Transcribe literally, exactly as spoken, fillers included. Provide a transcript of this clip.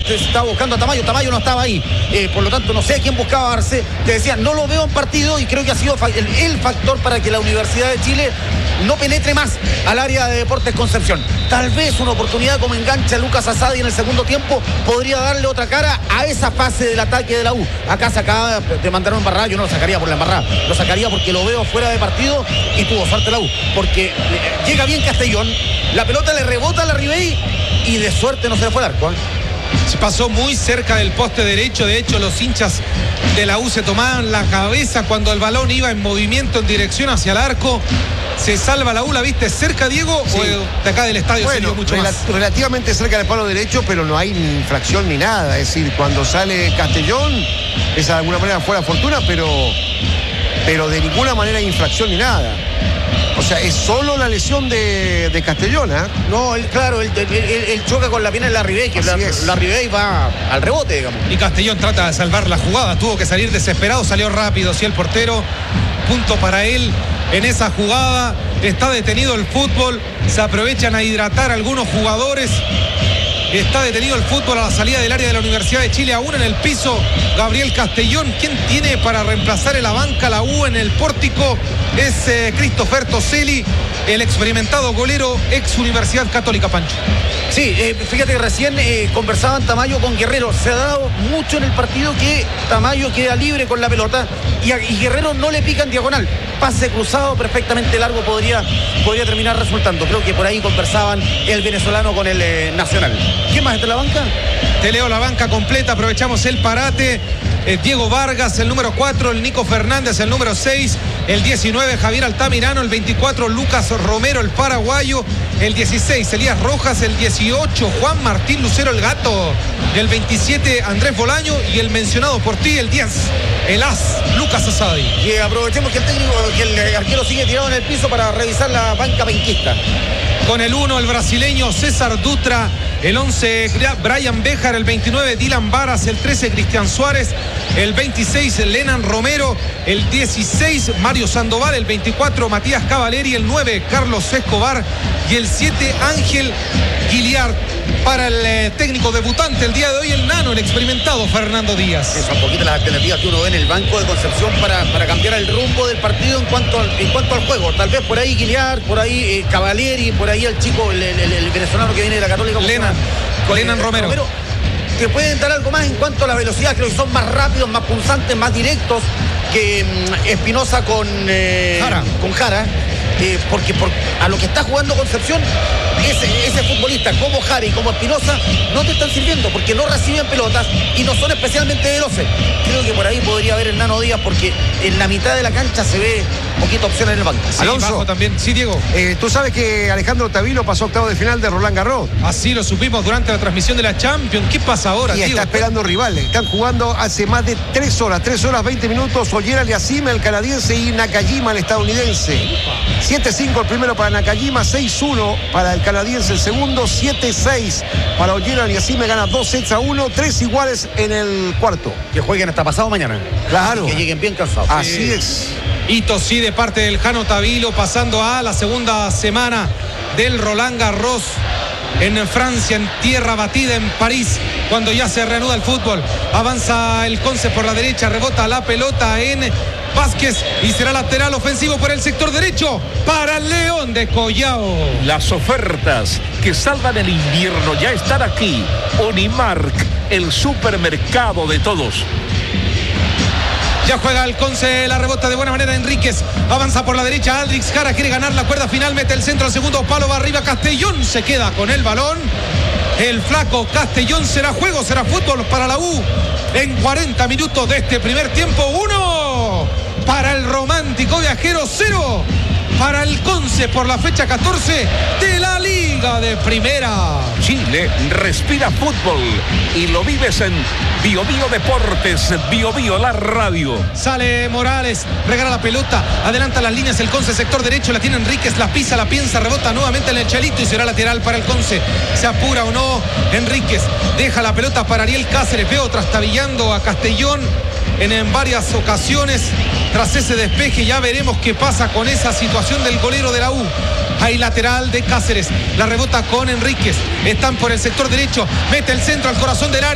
se estaba buscando a Tamayo, Tamayo no estaba ahí, eh, por lo tanto no sé a quién buscaba Arce. Te decía, no lo veo en partido y creo que ha sido el, el factor para que la Universidad de Chile no penetre más al área de Deportes Concepción. Tal vez una oportunidad como engancha Lucas Asadi en el segundo tiempo podría darle otra cara a esa fase del ataque de la U. Acá se acaba de mandar un embarrada, yo no lo sacaría por la embarrada, lo sacaría porque lo veo fuera de partido y tuvo suerte la U, porque llega bien Castellón, la pelota le rebota a la Ribey y de suerte no se le fue al arco, ¿eh? Se pasó muy cerca del poste derecho. De hecho, los hinchas de la U se tomaban la cabeza cuando el balón iba en movimiento en dirección hacia el arco. Se salva la U, ¿la viste cerca, Diego? Sí. ¿O de acá del estadio bueno, se dio mucho rela- más? relativamente cerca del palo derecho, pero no hay ni infracción ni nada. Es decir, cuando sale Castellón, es de alguna manera fuera fortuna, pero, pero de ninguna manera infracción ni nada. O sea, es solo la lesión de, de Castellón, ¿eh? No, él, claro, él, él, él- él choca con la pierna de la Ribey, que la, la Ribey va al rebote, digamos. Y Castellón trata de salvar la jugada. Tuvo que salir desesperado, salió rápido. Sí, el portero, punto para él en esa jugada. Está detenido el fútbol. Se aprovechan a hidratar algunos jugadores. Está detenido el fútbol a la salida del área de la Universidad de Chile. Aún en el piso, Gabriel Castellón. ¿Quién tiene para reemplazar en la banca la U en el pórtico? Es eh, Christopher Toselli, el experimentado golero, ex Universidad Católica, Pancho. Sí, eh, fíjate que recién eh, conversaban Tamayo con Guerrero. Se ha dado mucho en el partido que Tamayo queda libre con la pelota y, a, y Guerrero no le pica en diagonal. Pase cruzado perfectamente largo podría, podría terminar resultando. Creo que por ahí conversaban el venezolano con el eh, Nacional. ¿Quién más está en la banca? Te leo la banca completa, aprovechamos el parate. Eh, Diego Vargas, el número cuatro, el Nico Fernández, el número seis, el diecinueve, Javier Altamirano, el veinticuatro, Lucas Romero, el paraguayo, el dieciséis, Elías Rojas, el dieciocho, Juan Martín Lucero, el gato, el veintisiete, Andrés Bolaño y el mencionado por ti, el diez, el as, Lucas Asadi. Y aprovechemos que el técnico, que el arquero sigue tirado en el piso para revisar la banca penquista. Con el uno, el brasileño César Dutra, el once, Brian Béjar, el veintinueve, Dylan Varas, el trece, Cristian Suárez, el veintiséis, Lenan Romero, el dieciséis, Mario Sandoval, el veinticuatro, Matías Cavaleri, el nueve, Carlos Escobar y el siete, Ángel Guiliart. Para el eh, técnico debutante el día de hoy, el nano, el experimentado Fernando Díaz. Sí, son poquitas las alternativas que uno ve en el banco de Concepción para, para cambiar el rumbo del partido en cuanto al, en cuanto al juego. Tal vez por ahí Guiliart, por ahí eh, Cavalieri, por ahí el chico, el, el, el venezolano que viene de la Católica. Lenan, Lenan Romero. Romero. Que pueden dar algo más en cuanto a la velocidad. Creo que son más rápidos, más punzantes, más directos que mm, Espinosa con eh, Jara. con Jara. Eh, porque por, a lo que está jugando Concepción, ese, ese futbolista como Jara y como Espinosa no te están sirviendo porque no reciben pelotas y no son especialmente veloces. Creo que por ahí podría haber el Nano Díaz porque en la mitad de la cancha se ve poquita opción en el banco. Sí, Alonso. bajo también. Sí, Diego. Eh, Tú sabes que Alejandro Tavilo pasó octavo de final de Roland Garros. Así lo supimos durante la transmisión de la Champions. ¿Qué pasa ahora, Y Diego? está esperando rivales. Están jugando hace más de tres horas, tres horas veinte minutos. Ollera Aliassime, el canadiense, y Nakajima, el estadounidense. siete cinco el primero para Nakajima, seis uno para el canadiense el segundo, siete seis para Ollera Aliassime, gana dos sets a uno, tres iguales en el cuarto. Que jueguen hasta pasado mañana. Claro. Y que lleguen bien cansados. Así Sí. es. Hito sí de parte del Jano Tavilo, pasando a la segunda semana del Roland Garros en Francia, en tierra batida en París, cuando ya se reanuda el fútbol. Avanza el Conce por la derecha, rebota la pelota en Vázquez y será lateral ofensivo por el sector derecho para el León de Collao. Las ofertas que salvan el invierno ya están aquí. Unimark, el supermercado de todos. Ya juega el Conce, la rebota de buena manera Enríquez, avanza por la derecha Aldrix Jara, quiere ganar la cuerda final, mete el centro al segundo palo, va arriba Castellón, se queda con el balón. El flaco Castellón, será juego, será fútbol para la U en cuarenta minutos de este primer tiempo. Uno para el romántico viajero, cero para el Conce por la fecha catorce de la Liga de Primera. Chile respira fútbol y lo vives en Bio Bio Deportes, Bio Bio la radio. Sale Morales, regala la pelota, adelanta las líneas el Conce, sector derecho, la tiene Enríquez, la pisa, la piensa, rebota nuevamente en el Chalito y será lateral para el Conce. ¿Se apura o no? Enríquez deja la pelota para Ariel Cáceres, veo trastabillando a Castellón en, en varias ocasiones. Tras ese despeje ya veremos qué pasa con esa situación del golero de la U. Hay lateral de Cáceres, la rebota con Enríquez, están por el sector derecho, mete el centro al corazón del área.